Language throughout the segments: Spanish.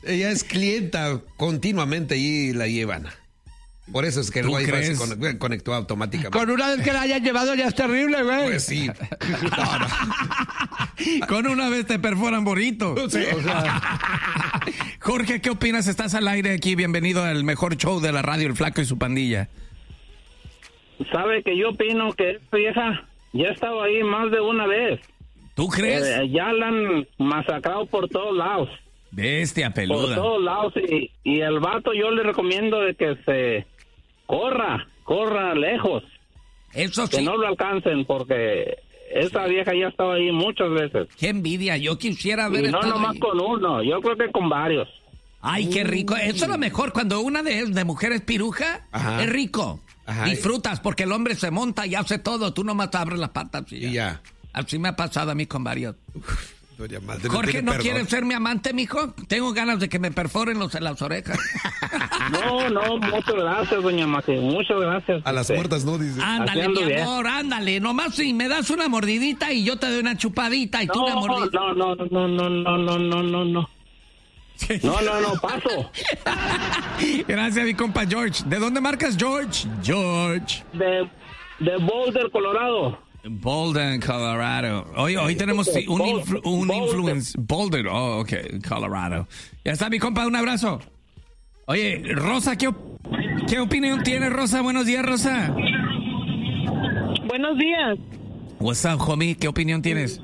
Ella es clienta continuamente y la llevan. Por eso es que el Wi-Fi se conectó automáticamente. Con una vez que la hayan llevado ya es terrible, güey. Pues sí. No. Con una vez te perforan bonito. Sí. O sea, Jorge, ¿qué opinas? Estás al aire aquí. Bienvenido al mejor show de la radio, El Flaco y su pandilla. Sabe que yo opino que esta vieja ya ha estado ahí más de una vez. ¿Tú crees? Ya la han masacrado por todos lados. Bestia Por peluda. todos lados. Y el vato yo le recomiendo de que se corra lejos. Eso Que sí. no lo alcancen porque esa vieja ya ha estado ahí muchas veces. Qué envidia. Yo quisiera ver. Y no estado nomás ahí. con uno, yo creo que con varios. Ay, qué rico. Eso es lo mejor. Cuando una de mujer es piruja, Ajá. es rico. Ajá. Disfrutas porque el hombre se monta y hace todo. Tú nomás abres las patas y ya. Y ya. Así me ha pasado a mí con varios. Doña Madre, Jorge, tiene ¿no perdón. quieres ser mi amante, mijo? Tengo ganas de que me perforen las orejas. No, muchas gracias, doña Mati, muchas gracias. A las puertas, ¿no? Dice. Ándale, Haciendo mi bien. amor, ándale. Nomás si me das una mordidita y yo te doy una chupadita y tú una mordidita. No, paso. Gracias, mi compa George. ¿De dónde marcas, George? George. De Boulder, Colorado. Boulder, Colorado. Hoy tenemos un influence. Boulder, oh, ok, Colorado. Ya está, mi compa, un abrazo. Oye, Rosa, ¿qué opinión tiene, Rosa? Buenos días, Rosa. Buenos días. What's up, homie? ¿Qué opinión tienes?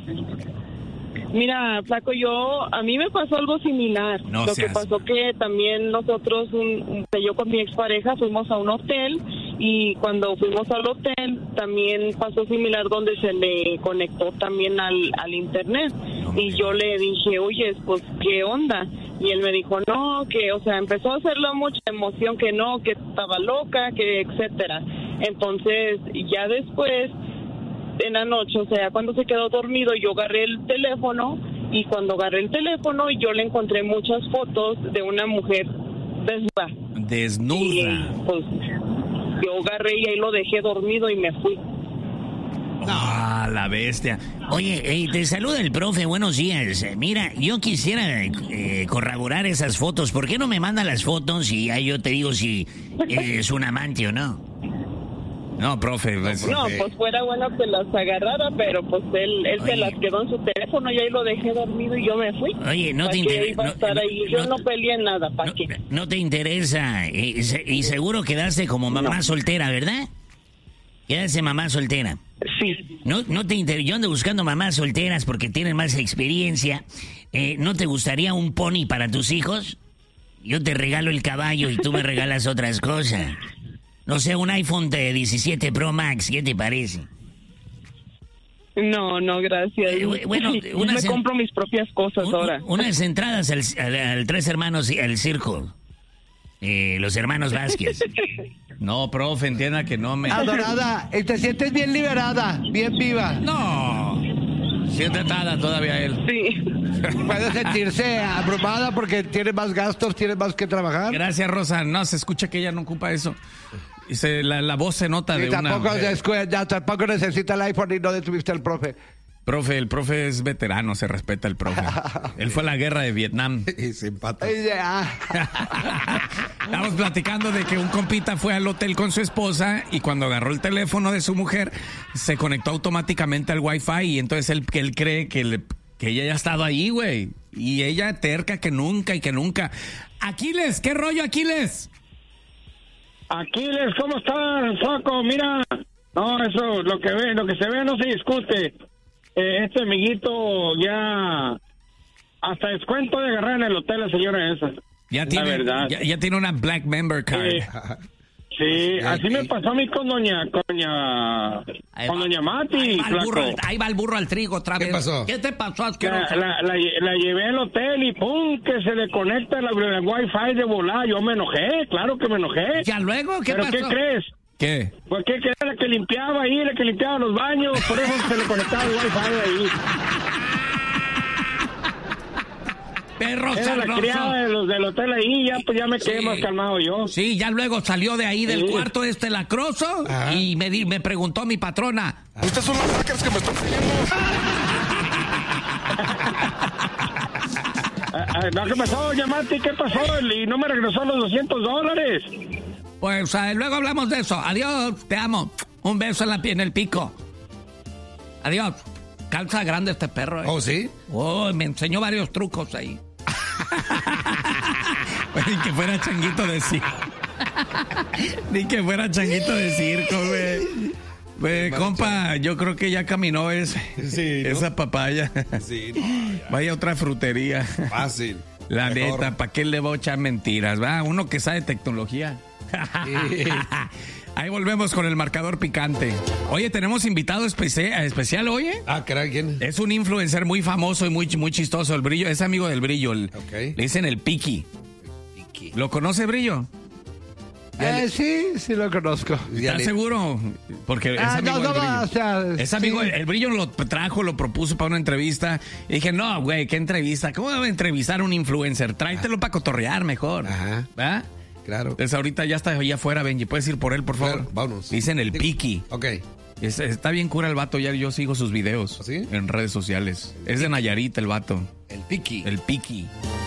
Mira, Flaco, a mí me pasó algo similar. No Lo seas- que pasó que también nosotros, yo con mi expareja fuimos a un hotel y cuando fuimos al hotel también pasó similar donde se le conectó también al internet. Y yo le dije, oye, pues, ¿qué onda? Y él me dijo, no, que, o sea, empezó a hacerlo mucha emoción, que no, que estaba loca, que etcétera. Entonces, ya después, en la noche, o sea, cuando se quedó dormido, yo agarré el teléfono y cuando agarré el teléfono yo le encontré muchas fotos de una mujer desnuda. Y Desnuda. pues yo agarré y ahí lo dejé dormido y me fui. Ah, la bestia. Oye, te saluda el profe, buenos días. Mira, yo quisiera corroborar esas fotos. ¿Por qué no me manda las fotos y ahí yo te digo si es un amante o no? No, profe. No, pues fuera bueno que las agarrara, pero pues él se Oye. las quedó en su teléfono y ahí lo dejé dormido y yo me fui. Oye, no ¿Para te qué interesa. iba a estar ahí? Yo no peleé nada, ¿para qué? No te interesa. Y seguro quedaste como mamá soltera, ¿verdad? Quedaste mamá soltera. Sí. No te interesa. Yo ando buscando mamás solteras porque tienen más experiencia. ¿No te gustaría un pony para tus hijos? Yo te regalo el caballo y tú me regalas otras cosas. No sé, un iPhone de 17 Pro Max, ¿qué te parece? No, gracias. Bueno, me compro mis propias cosas ahora. Unas entradas al Tres Hermanos y al circo. Los hermanos Vázquez. No, profe, entienda que no me... adorada, y te sientes bien liberada, bien viva. No. Siente atada todavía él. Sí. Puede sentirse abrumada porque tiene más gastos, tiene más que trabajar. Gracias, Rosa. No, se escucha que ella no ocupa eso. Y la voz se nota Y de tampoco necesita el iPhone y no detuviste al profe. Profe, el profe es veterano, se respeta el profe. Él fue a la guerra de Vietnam. Y se empata. Estamos platicando de que un compita fue al hotel con su esposa y cuando agarró el teléfono de su mujer se conectó automáticamente al Wi-Fi y entonces él cree que ella ya ha estado ahí, güey. Y ella terca que nunca y que nunca. Aquiles, ¿qué rollo, Aquiles? Aquiles, ¿cómo estás, Flaco? Mira, no, eso, lo que se ve no se discute. Este amiguito ya hasta descuento de agarrar en el hotel la señora esa. Ya La verdad. tiene una Black Member Card. Sí, así me pasó a mí con doña Mati, Flaco. Ahí va el burro al trigo otra vez. ¿Qué pasó? ¿Qué te pasó, asqueroso? La llevé al hotel y pum, que se le conecta el Wi-Fi de volada. Yo me enojé, claro que me enojé. ¿Ya luego? ¿Qué ¿Pero pasó? qué crees? ¿Qué? Pues que era la que limpiaba ahí, la que limpiaba los baños, por eso se le conectaba el Wi-Fi de ahí. Perro Era la sabroso. criada de los del hotel ahí, ya pues ya me quedé más calmado yo. Sí, ya luego salió de ahí del Sí. cuarto lacroso Ajá. y me preguntó mi patrona. Ustedes son los hackers que me están pidiendo. ¿Qué pasó, Yamati? ¿Qué pasó? Y no me regresó los $200. Pues luego hablamos de eso. Adiós, te amo. Un beso en el pico. Adiós. Calza grande este perro. ¿Oh, sí? Oh, me enseñó varios trucos ahí. Ni que fuera changuito de circo. Ni que fuera changuito de circo, güey. Compa, yo creo que ya caminó esa papaya. Sí, Vaya otra frutería. Fácil. La Mejor. neta, ¿para qué le voy a echar mentiras? Va, uno que sabe tecnología. Ahí volvemos con el marcador picante. Oye, tenemos invitado especial, oye. Ah, caray, ¿quién? Es un influencer muy famoso y muy Chistoso, el Brillo. Es amigo del Brillo. Okay. Le dicen el Piki. ¿Lo conoce, Brillo? Sí lo conozco. ¿Estás seguro? Porque es amigo del Brillo. Es amigo, el Brillo lo propuso para una entrevista. Y dije, no, güey, ¿qué entrevista? ¿Cómo debe entrevistar a un influencer? Tráetelo para cotorrear mejor. Ajá. ¿Va? Claro. Entonces ahorita ya está allá afuera, Benji. ¿Puedes ir por él, por favor? Claro, vámonos. Dicen el Piki. Ok. Está bien cura el vato, ya yo sigo sus videos. ¿Sí? En redes sociales. Es de Nayarit el vato. El Piki. El Piki.